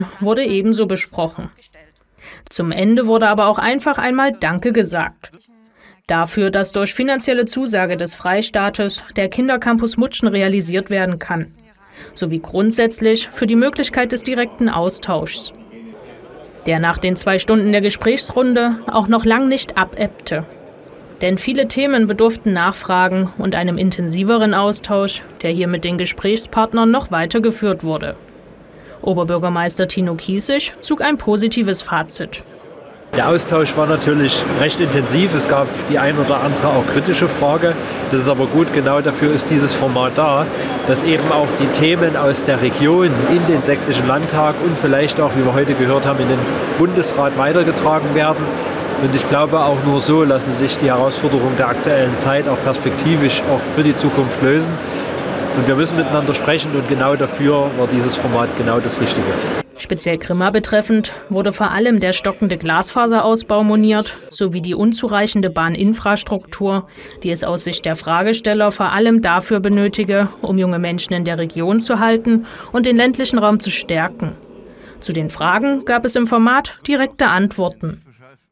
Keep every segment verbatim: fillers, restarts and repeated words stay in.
wurde ebenso besprochen. Zum Ende wurde aber auch einfach einmal Danke gesagt. Dafür, dass durch finanzielle Zusage des Freistaates der Kindercampus Mutschen realisiert werden kann. Sowie grundsätzlich für die Möglichkeit des direkten Austauschs, der nach den zwei Stunden der Gesprächsrunde auch noch lang nicht abebbte. Denn viele Themen bedurften Nachfragen und einem intensiveren Austausch, der hier mit den Gesprächspartnern noch weitergeführt wurde. Oberbürgermeister Tino Kiesig zog ein positives Fazit. Der Austausch war natürlich recht intensiv. Es gab die ein oder andere auch kritische Frage. Das ist aber gut, genau dafür ist dieses Format da, dass eben auch die Themen aus der Region in den Sächsischen Landtag und vielleicht auch, wie wir heute gehört haben, in den Bundesrat weitergetragen werden. Und ich glaube, auch nur so lassen sich die Herausforderungen der aktuellen Zeit auch perspektivisch auch für die Zukunft lösen. Und wir müssen miteinander sprechen und genau dafür war dieses Format genau das Richtige. Speziell Grimma betreffend wurde vor allem der stockende Glasfaserausbau moniert, sowie die unzureichende Bahninfrastruktur, die es aus Sicht der Fragesteller vor allem dafür benötige, um junge Menschen in der Region zu halten und den ländlichen Raum zu stärken. Zu den Fragen gab es im Format direkte Antworten.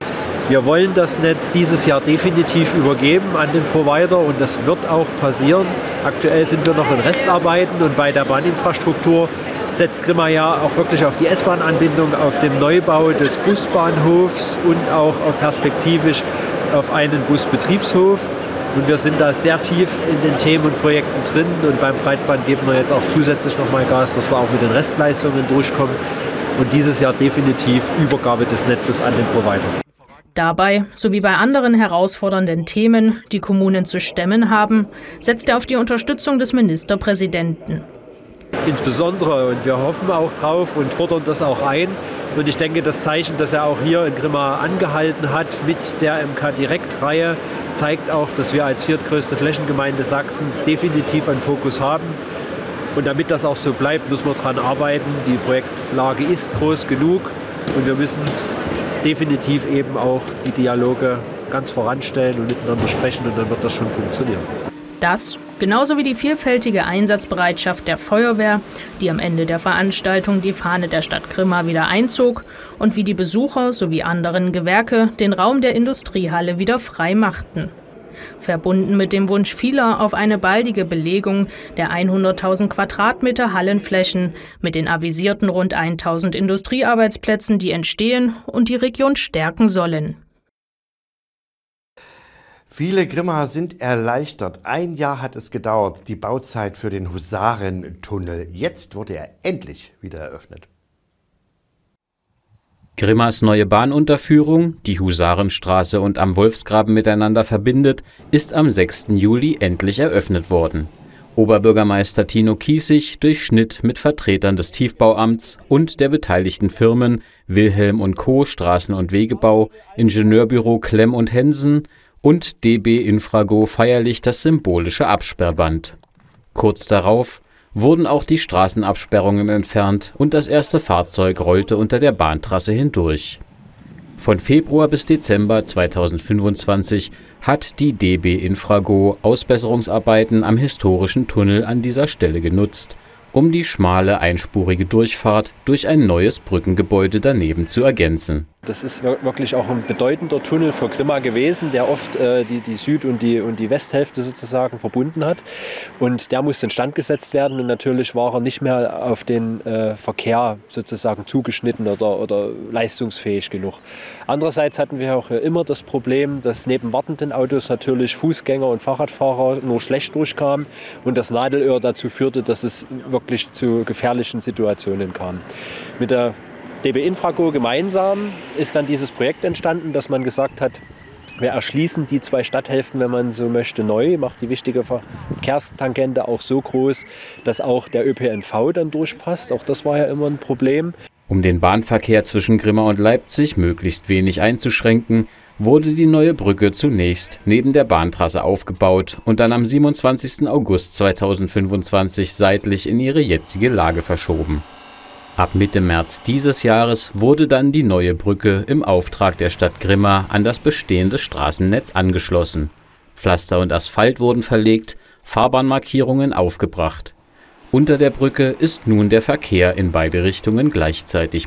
Wir wollen das Netz dieses Jahr definitiv übergeben an den Provider und das wird auch passieren. Aktuell sind wir noch in Restarbeiten und bei der Bahninfrastruktur setzt Grimma ja auch wirklich auf die S-Bahn-Anbindung, auf den Neubau des Busbahnhofs und auch perspektivisch auf einen Busbetriebshof. Und wir sind da sehr tief in den Themen und Projekten drin und beim Breitband geben wir jetzt auch zusätzlich nochmal Gas, dass wir auch mit den Restleistungen durchkommen und dieses Jahr definitiv Übergabe des Netzes an den Provider. Dabei, sowie bei anderen herausfordernden Themen, die Kommunen zu stemmen haben, setzt er auf die Unterstützung des Ministerpräsidenten. Insbesondere, und wir hoffen auch drauf und fordern das auch ein. Und ich denke, das Zeichen, das er auch hier in Grimma angehalten hat mit der M K-Direktreihe, zeigt auch, dass wir als viertgrößte Flächengemeinde Sachsens definitiv einen Fokus haben. Und damit das auch so bleibt, müssen wir daran arbeiten. Die Projektlage ist groß genug und wir müssen definitiv eben auch die Dialoge ganz voranstellen und miteinander sprechen und dann wird das schon funktionieren. Das, genauso wie die vielfältige Einsatzbereitschaft der Feuerwehr, die am Ende der Veranstaltung die Fahne der Stadt Grimma wieder einzog und wie die Besucher sowie anderen Gewerke den Raum der Industriehalle wieder frei machten. Verbunden mit dem Wunsch vieler auf eine baldige Belegung der hunderttausend Quadratmeter Hallenflächen mit den avisierten rund tausend Industriearbeitsplätzen, die entstehen und die Region stärken sollen. Viele Grimmaer sind erleichtert. Ein Jahr hat es gedauert, die Bauzeit für den Husarentunnel. Jetzt wurde er endlich wieder eröffnet. Grimmas neue Bahnunterführung, die Husarenstraße und Am Wolfsgraben miteinander verbindet, ist am sechsten Juli endlich eröffnet worden. Oberbürgermeister Tino Kiesig durchschnitt mit Vertretern des Tiefbauamts und der beteiligten Firmen Wilhelm und Co. Straßen- und Wegebau, Ingenieurbüro Klemm und Hensen und D B Infrago feierlich das symbolische Absperrband. Kurz darauf wurden auch die Straßenabsperrungen entfernt und das erste Fahrzeug rollte unter der Bahntrasse hindurch. Von Februar bis Dezember zweitausendfünfundzwanzig hat die D B Infrago Ausbesserungsarbeiten am historischen Tunnel an dieser Stelle genutzt, um die schmale einspurige Durchfahrt durch ein neues Brückengebäude daneben zu ergänzen. Das ist wirklich auch ein bedeutender Tunnel für Grimma gewesen, der oft äh, die, die Süd- und die, und die Westhälfte sozusagen verbunden hat. Und der musste instand gesetzt werden und natürlich war er nicht mehr auf den äh, Verkehr sozusagen zugeschnitten oder, oder leistungsfähig genug. Andererseits hatten wir auch immer das Problem, dass neben wartenden Autos natürlich Fußgänger und Fahrradfahrer nur schlecht durchkamen und das Nadelöhr dazu führte, dass es wirklich zu gefährlichen Situationen kam. Mit der D B Infrago gemeinsam ist dann dieses Projekt entstanden, dass man gesagt hat, wir erschließen die zwei Stadthälften, wenn man so möchte, neu, macht die wichtige Verkehrstangente auch so groß, dass auch der Ö P N V dann durchpasst. Auch das war ja immer ein Problem. Um den Bahnverkehr zwischen Grimma und Leipzig möglichst wenig einzuschränken, wurde die neue Brücke zunächst neben der Bahntrasse aufgebaut und dann am siebenundzwanzigsten August zweitausendfünfundzwanzig seitlich in ihre jetzige Lage verschoben. Ab Mitte März dieses Jahres wurde dann die neue Brücke im Auftrag der Stadt Grimma an das bestehende Straßennetz angeschlossen. Pflaster und Asphalt wurden verlegt, Fahrbahnmarkierungen aufgebracht. Unter der Brücke ist nun der Verkehr in beide Richtungen gleichzeitig